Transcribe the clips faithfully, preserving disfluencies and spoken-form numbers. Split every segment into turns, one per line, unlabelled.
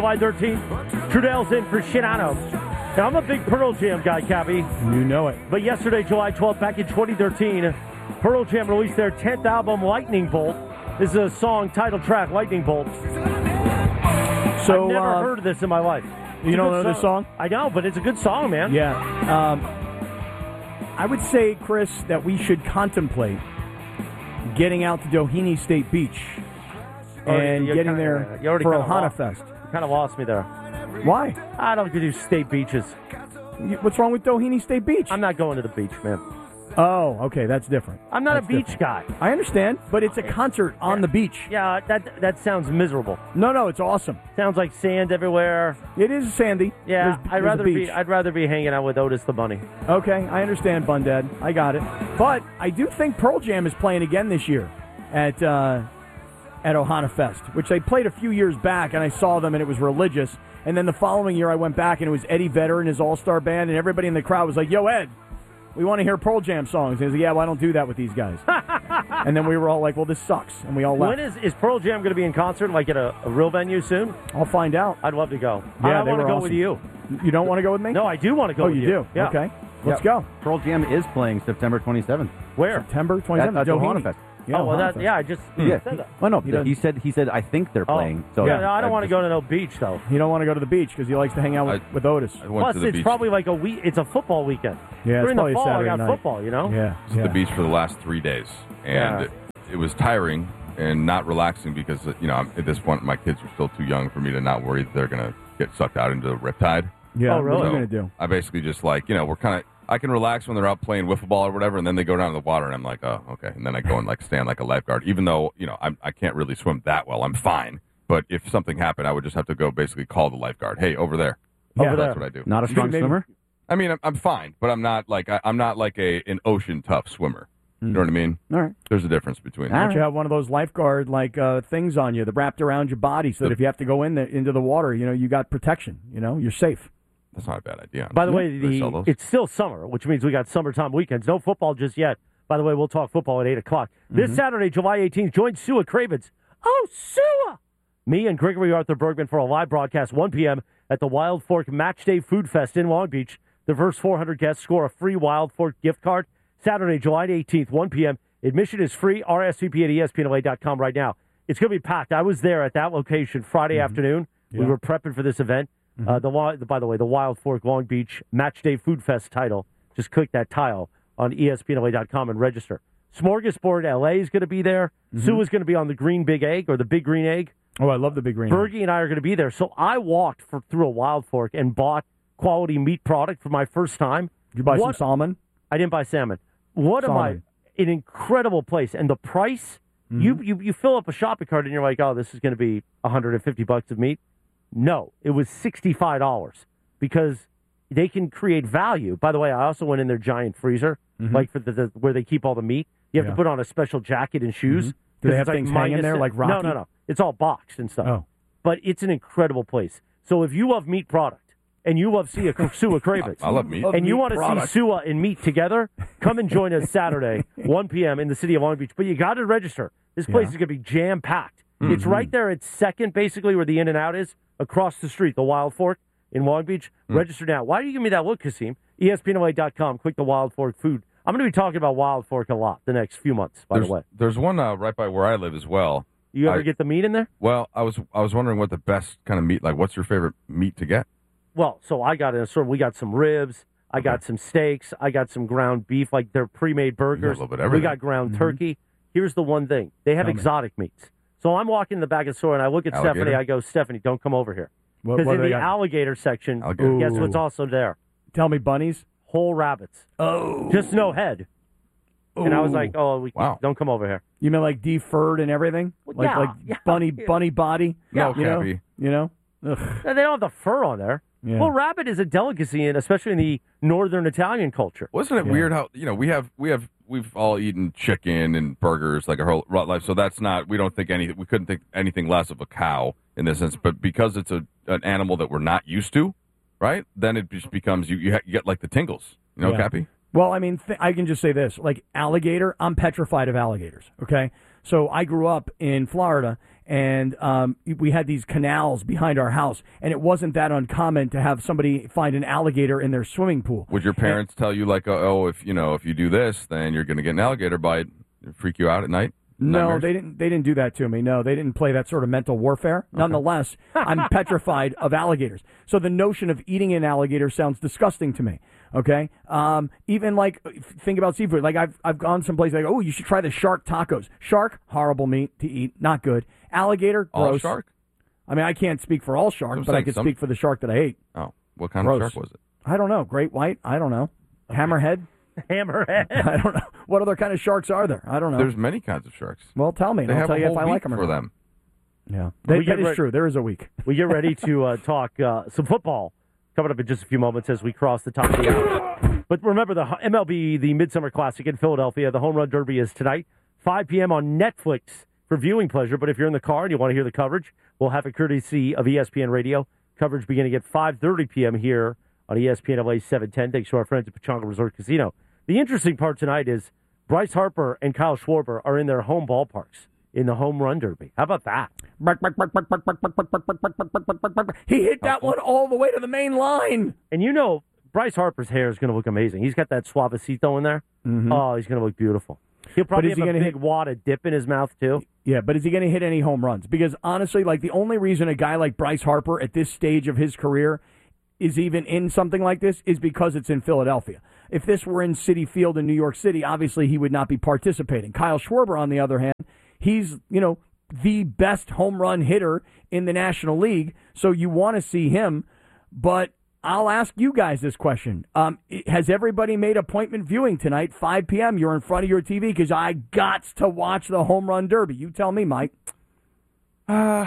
July thirteenth, Trudell's in for Shinano. Now, I'm a big Pearl Jam guy, Cappy.
You know it.
But yesterday, July twelfth, back in twenty thirteen, Pearl Jam released their tenth album, Lightning Bolt. This is a song, title track, Lightning Bolt.
So,
I've never
uh,
heard of this in my life. It's
you
a
don't
good
know this song?
I know, but it's a good song, man.
Yeah. Um, I would say, Chris, that we should contemplate getting out to Doheny State Beach
Oh,
and
you're
getting
kinda-
there
you already
for
kinda
Ohana
lost-
Fest.
You kind of lost me there.
Why?
I don't do state beaches.
You- What's wrong with Doheny State Beach?
I'm not going to the beach, man.
Oh, okay, that's different.
I'm not
That's
a beach
different.
guy.
I understand, but it's a concert on the beach.
Yeah, that that sounds miserable.
No, no, it's awesome.
Sounds like sand everywhere.
It is sandy.
Yeah,
There's-
I'd
there's a
rather
beach.
be I'd rather be hanging out with Otis the Bunny.
Okay, I understand, Bundad. I got it. But I do think Pearl Jam is playing again this year at uh, at Ohana Fest, which they played a few years back, and I saw them, and it was religious. And then the following year, I went back, and it was Eddie Vedder and his all-star band, and everybody in the crowd was like, "Yo, Ed, we want to hear Pearl Jam songs." And he was like, "Yeah, well, I don't do that with these guys." And then we were all like, "Well, this sucks," and we all left.
When is is Pearl Jam going to be in concert, like at a, a real venue soon?
I'll find out.
I'd love to go.
Yeah,
I
they
want to
were
go
awesome.
with you.
You don't want to go with me?
No, I do want to go
Oh,
with
you
you.
do?
Yeah.
Okay. Let's
Yeah.
go.
Pearl Jam is playing September twenty-seventh.
Where?
September twenty-seventh.
At, at the
Doheny.
Ohana Fest.
Yeah,
oh, well,
Ohana
that,
Fest.
yeah, I just
Yeah.
said that.
Well, no,
He doesn't-
he said he said I think they're
Oh.
playing. So
yeah, no, I don't
I
want to
just-
go to no beach, though.
You don't want to go to the beach because he likes to hang out with,
I-
with Otis.
I went
Plus,
to the
it's
beach.
probably like a week. It's a football weekend.
Yeah, it's
During the
probably
fall, I
Saturday
got
night.
football, you know?
Yeah,
to
yeah.
the beach for the last three days, and
Yeah.
it, it was tiring and not relaxing because you know I'm, at this point my kids are still too young for me to not worry that they're gonna get sucked out into the riptide.
Yeah,
Oh, really?
what are
So
you going to do?
I basically just like you know we're kind of I can relax when they're out playing wiffle ball or whatever, and then they go down to the water, and I'm like, oh, okay, and then I go and like stand like a lifeguard, even though you know I'm, I can't really swim that well. I'm fine, but if something happened, I would just have to go basically call the lifeguard. Hey, over there.
Yeah.
Over
That's
there.
what I do.
Not a strong
Maybe-
swimmer.
I mean, I'm, I'm fine, but I'm not like I, I'm not like a an ocean tough swimmer. You know what I mean?
All right.
There's a difference between.
All
Why
them.
don't you have one of those lifeguard like uh, things on you that wrapped around your body so that
The-
if you have to go in the, into the water, you know, you got protection. You know, you're safe.
That's not a bad idea.
By the way,
Do they sell
the,
those?
it's still summer, which means we got summertime weekends. No football just yet. By the way, we'll talk football at eight o'clock. This Saturday, July eighteenth, join Sua Kravitz. Oh, Sua! Me and Gregory Arthur Bergman for a live broadcast, one p.m. at the Wild Fork Match Day Food Fest in Long Beach. The first four hundred guests score a free Wild Fork gift card. Saturday, July eighteenth, one p.m. Admission is free. R S V P at E S P N L A dot com right now. It's going to be packed. I was there at that location Friday afternoon. We
Yeah.
were prepping for this event. Uh, the Wi- By the way, the Wild Fork Long Beach Match Day Food Fest title. Just click that tile on E S P N L A dot com and register. Smorgasbord L A is going to be there. Sue is going to be on the Green Big Egg or the Big Green Egg.
Oh, I love the big green.
Bergie and I are going to be there. So I walked for, through a Wild Fork and bought quality meat product for my first time.
Did you buy
What-
some salmon?
I didn't buy salmon. What am I?
Salmon.
An incredible place, and the price. You, you you fill up a shopping cart and you're like, oh, this is going to be one hundred fifty bucks of meat. No, it was sixty-five dollars because they can create value. By the way, I also went in their giant freezer, like for the, the where they keep all the meat. You have
Yeah.
to put on a special jacket and shoes.
Do they
'cause
have
it's
things hanging
minus-
there like
No,
Rocky?
no, no. It's all boxed and stuff.
Oh.
But it's an incredible place. So if you love meat product and you love Sua Sua Kravitz,
I love meat.
and you
meat
want to see
product.
Sua and meat together, come and join us Saturday, one p.m. in the city of Long Beach. But you got to register. This place
Yeah.
is going to be jam-packed. It's right there at second, basically, where the In-N-Out is, across the street, the Wild Fork in Long Beach. Register now. Why do you give me that look, Kasim? E S P N L A dot com. Click the Wild Fork food. I'm going to be talking about Wild Fork a lot the next few months, by
there's,
the way.
there's one uh, right by where I live as well.
You ever
I-
get the meat in there?
Well, I was I was wondering what the best kind of meat like. What's your favorite meat to get?
Well, so I got in a store. We got some ribs. I got some steaks. I got some ground beef, like they're pre-made burgers.
little bit of
We
everything.
got ground turkey. Here's the one thing: they have
Tell me.
exotic meats. So I'm walking in the back of the store and I look at
Alligator?
Stephanie. I go, Stephanie, don't come over here
What,
because
what
in
do they
the
got?
alligator section,
Alligator.
guess what's
Ooh.
also there?
Tell me, bunnies.
Whole rabbits,
Oh.
just no head. And I was like, oh, we,
Wow.
don't come over here.
You mean like deferred and everything?
Well,
like
yeah,
like
yeah,
bunny
yeah.
bunny body?
No,
you know?
Cappy.
You know? Ugh.
They don't have the fur on there.
Yeah.
Well, rabbit is a delicacy, in, especially in the northern Italian culture.
Wasn't it
Yeah.
weird how you know we have we have we've all eaten chicken and burgers like our whole life, so that's not we don't think anything we couldn't think anything less of a cow in this sense, but because it's a an animal that we're not used to, right? Then it just becomes you you, ha- you get like the tingles, you know,
Yeah.
Cappy.
Well, I mean, th- I can just say this. Like, alligator, I'm petrified of alligators, okay? So I grew up in Florida, and um, we had these canals behind our house, and it wasn't that uncommon to have somebody find an alligator in their swimming pool.
Would your parents and, tell you like, oh, if you know, if you do this, then you're going to get an alligator bite? Freak you out at night?
No,
Nightmares?
they didn't. They didn't do that to me. No, they didn't play that sort of mental warfare. Okay. Nonetheless, I'm petrified of alligators. So the notion of eating an alligator sounds disgusting to me. Okay, um, even like think about seafood. Like I've I've gone someplace like, oh, you should try the shark tacos. Shark, horrible meat to eat, not good. Alligator, gross.
All shark?
I mean, I can't speak for all sharks, but I can some... speak for the shark that I ate.
Oh, what kind
gross.
of shark was it?
I don't know. Great white? I don't know. Okay. Hammerhead?
Hammerhead.
I don't know. What other kind of sharks are there? I don't know.
There's many kinds of sharks.
Well, tell me, and
they
I'll
have
tell
a
you
whole
if I
week
like them or
for
not.
them.
Yeah, they, that is
re-
true. There is a week.
We get ready to uh, talk uh, some football coming up in just a few moments as we cross the top of the hour. But remember, the M L B, the Midsummer Classic in Philadelphia, the Home Run Derby is tonight, five p.m. on Netflix for viewing pleasure. But if you're in the car and you want to hear the coverage, we'll have a courtesy of E S P N Radio. Coverage beginning at five thirty p.m. here on E S P N L A seven ten. Thanks to our friends at Pechanga Resort Casino. The interesting part tonight is Bryce Harper and Kyle Schwarber are in their home ballparks in the Home Run Derby. How about that?
He hit that one all the way to the main line.
And you know, Bryce Harper's hair is going to look amazing. He's got that suavecito in there. Mm-hmm. Oh, he's going to look beautiful. He'll probably have he a big hit... wad of dip in his mouth, too.
Yeah, but is he going to hit any home runs? Because honestly, like the only reason a guy like Bryce Harper at this stage of his career is even in something like this is because it's in Philadelphia. If this were in Citi Field in New York City, obviously he would not be participating. Kyle Schwarber, on the other hand, he's, you know, the best home run hitter in the National League, so you want to see him. But I'll ask you guys this question. Um, has everybody made appointment viewing tonight, five p.m.? You're in front of your T V because I got to watch the Home Run Derby. You tell me, Mike.
Uh,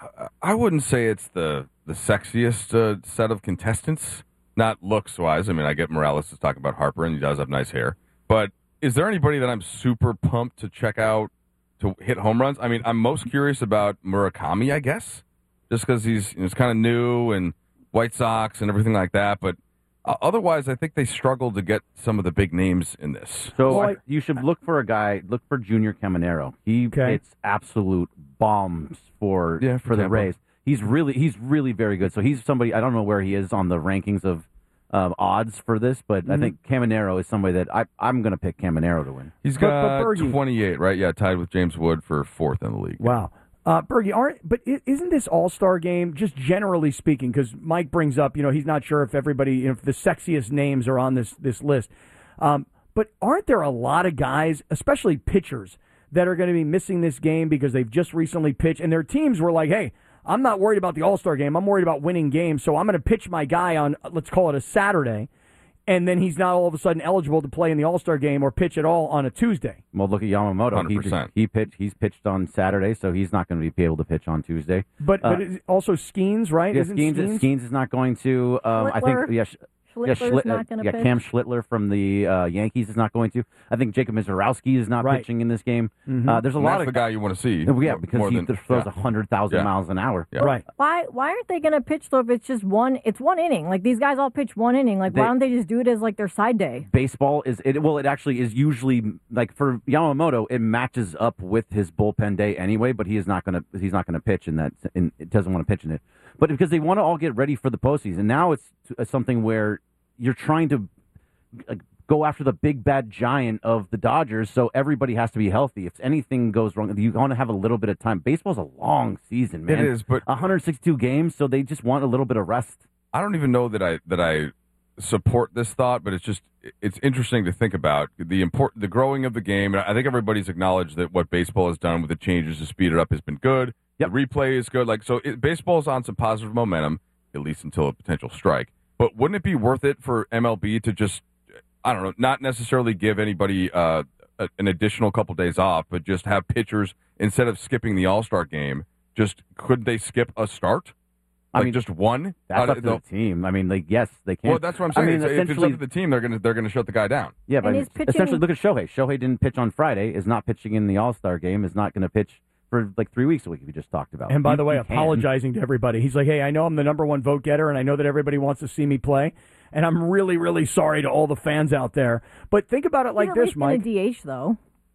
I wouldn't say it's the, the sexiest uh, set of contestants. Not looks-wise. I mean, I get Morales to talk about Harper, and he does have nice hair. But is there anybody that I'm super pumped to check out to hit home runs? I mean, I'm most curious about Murakami, I guess, just because he's, you know, he's kind of new and White Sox and everything like that. But uh, otherwise, I think they struggled to get some of the big names in this.
So well, I, you should look for a guy, look for Junior Caminero. He okay. hits absolute bombs for
yeah, for,
for the Rays. He's really he's really very good. So he's somebody, I don't know where he is on the rankings of um, odds for this, but mm-hmm. I think Caminero is somebody that I, I'm going to pick Caminero to win.
He's got but, but twenty-eight, right? Yeah, tied with James Wood for fourth in the league.
Wow. Uh, Bergie, aren't, but isn't this All-Star game, just generally speaking, because Mike brings up, you know, he's not sure if everybody, you know, if the sexiest names are on this, this list. Um, but aren't there a lot of guys, especially pitchers, that are going to be missing this game because they've just recently pitched, and their teams were like, hey, I'm not worried about the All-Star game. I'm worried about winning games, so I'm going to pitch my guy on, let's call it a Saturday, and then he's not all of a sudden eligible to play in the All-Star game or pitch at all on a Tuesday.
Well, look at Yamamoto.
one hundred percent.
He, he pitched. He's pitched on Saturday, so he's not going to be able to pitch on Tuesday.
But
uh,
but also Skeens, right?
Yeah,
Isn't
Skeens,
Skeens?
Skeens is not going to. Um, I think. Yeah,
Schlittler's
yeah, Schlitt,
not going to
yeah,
pitch.
Cam Schlittler from the uh, Yankees is not going to. I think Jacob Mizorowski is not
right.
pitching in this game.
Mm-hmm.
Uh, there's a
and
lot
that's
of
the guy you want to see.
Yeah, because
more
he
than,
throws
yeah.
one hundred thousand
yeah.
miles an hour.
Yeah.
Right.
Why Why aren't they going to pitch, though, if it's just one, it's one inning? Like, these guys all pitch one inning. Like,
They-
why don't they just do it as, like, their side day?
Baseball is it. Well, it actually is usually like for Yamamoto, it matches up with his bullpen day anyway. But he is not going to. He's not going to pitch in that. In, it doesn't want to pitch in it. But because they want to all get ready for the postseason, now it's uh, something where you're trying to uh, go after the big bad giant of the Dodgers. So everybody has to be healthy. If anything goes wrong, you want to have a little bit of time. Baseball's a long season, man.
It is, but
one hundred sixty-two games, so they just want a little bit of rest.
I don't even know that I that I support this thought, but it's just it's interesting to think about the import, the growing of the game. And I think everybody's acknowledged that what baseball has done with the changes to speed it up has been good.
Yep.
The replay is good. Like so, it, baseball's on some positive momentum, at least until a potential strike. But wouldn't it be worth it for M L B to just, I don't know, not necessarily give anybody uh, a, an additional couple days off, but just have pitchers instead of skipping the All-Star game? Just could they skip a start? Like
I mean,
just one.
That's
Out
up
of
to the team. I mean, like, yes, they can.
Well, that's what I'm saying.
I mean,
if it's up
essentially,
to the team, they're gonna they're gonna shut the guy down.
yeah, but
And he's pitching-
essentially, look at Shohei. Shohei didn't pitch on Friday. Is not pitching in the All Star game. Is not going to pitch for like three weeks a week. We just talked about.
And by
You-
the way,
you can.
apologizing to everybody. He's like, hey, I know I'm the number one vote getter, and I know that everybody wants to see me play, and I'm really, really sorry to all the fans out there. But think about it like
He's at
this,
least
Mike.
in a D H, though.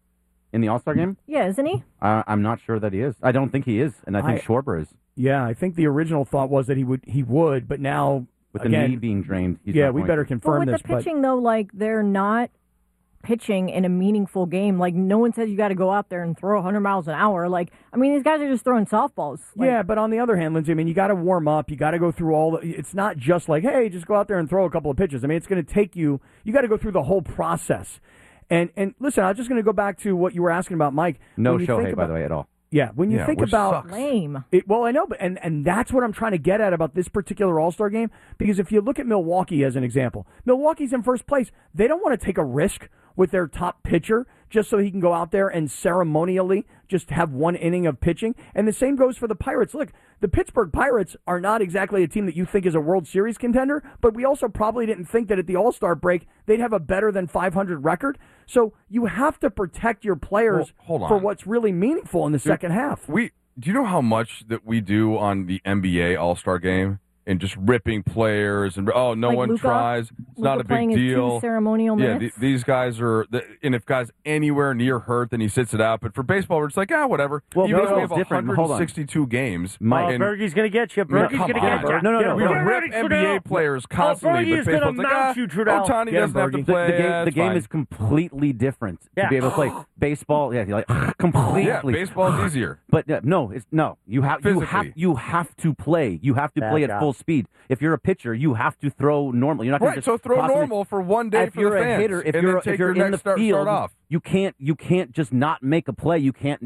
In the All-Star game?
Yeah, isn't he?
Uh, I'm not sure that he is. I don't think he is, and I think
I-
Schwarber is.
Yeah, I think the original thought was that he would, he would, but now
With the
again,
knee being drained, he's
yeah,
not
we
going
better
to.
confirm
But with
this.
the pitching, though, like they're not pitching in a meaningful game. Like no one says you got to go out there and throw one hundred miles an hour. Like I mean, these guys are just throwing softballs. Like,
yeah, but on the other hand, Lindsay, I mean, you got to warm up. You got to go through all the. It's not just like, hey, just go out there and throw a couple of pitches. I mean, it's going to take you. You got to go through the whole process. And and listen, I was just going to go back to what you were asking about, Mike.
No
When you think
Shohei, by
about-
the way, at all.
Yeah, when you
Yeah,
think
which
about
sucks.
lame.
it, well, I know, but and and that's what I'm trying to get at about this particular All-Star game. Because if you look at Milwaukee as an example, Milwaukee's in first place. They don't want to take a risk with their top pitcher just so he can go out there and ceremonially just have one inning of pitching. And the same goes for the Pirates. Look, the Pittsburgh Pirates are not exactly a team that you think is a World Series contender, but we also probably didn't think that at the All-Star break they'd have a better than five hundred record. So you have to protect your players
Well, hold
for
on.
what's really meaningful in the second half.
We do you know how much that we do on the N B A All Star Game and just ripping players and oh no
Like
one
Luka?
tries. It's not
Luka
a big
playing his two
deal.
ceremonial
Yeah,
minutes.
the, these guys are, the, and if guys anywhere near hurt, then he sits it out. But for baseball, we're just like, ah, whatever.
Well,
Even though we
baseball's
have
different. Hold on.
one hundred sixty-two games.
Mike,
Oh,
and
Bergie's going to get you. Bergie's
come
going to
on,
get you.
Berg. No, no, no,
we
no.
rip
Ready,
N B A
Trudell?
players
Oh,
constantly,
Bergie
but
is gonna
baseball's like,
mount
ah,
you, Trudell.
Otani
Get him,
doesn't have to
Bergie.
The,
play.
the game,
yeah,
the
it's
game
fine.
is completely different
Yeah.
to be able to play baseball. Yeah, you're like completely.
yeah, baseball is easier.
But uh, no, it's no. You have you have
Physically.
you have to play. You have to
Bad
play at
job.
full speed. If you're a pitcher, you have to throw normal. You're not going
Right,
to
so throw
possibly-
normal for one day
If
for
you're
the
a
fans,
hitter, if
and
you're
then take
if you're
your
in the
next start,
field,
start off.
you can't you can't just not make a play. You can't